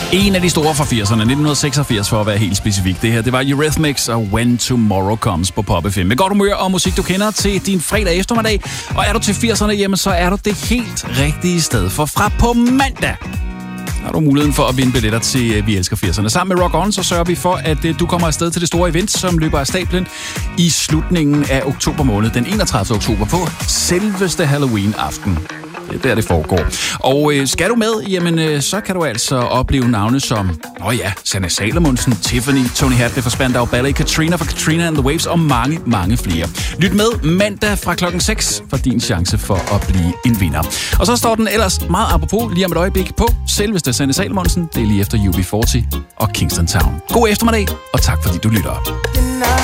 En af de store fra 80'erne, 1986 for at være helt specifik. Det her, det var Eurythmics og When Tomorrow Comes på Pop FM. Med godt humør og musik, du kender til din fredag eftermiddag. Og er du til 80'erne hjemme, så er du det helt rigtige sted. For fra på mandag har du muligheden for at vinde billetter til Vi Elsker 80'erne. Sammen med Rock On, så sørger vi for, at du kommer afsted til det store event, som løber af stablen i slutningen af oktober måned, den 31. oktober på selveste Halloween-aften. Det er der, det foregår. Og skal du med, jamen så kan du altså opleve navne som, Sanne Salomonsen, Tiffany, Tony Hadley fra Spandau Ballet, Katrina fra Katrina and the Waves og mange, mange flere. Lyt med mandag fra klokken 6 for din chance for at blive en vinder. Og så står den ellers meget apropos lige om et øjeblik på selveste Sanne Salomonsen. Det er lige efter UB40 og Kingston Town. God eftermiddag, og tak fordi du lytter.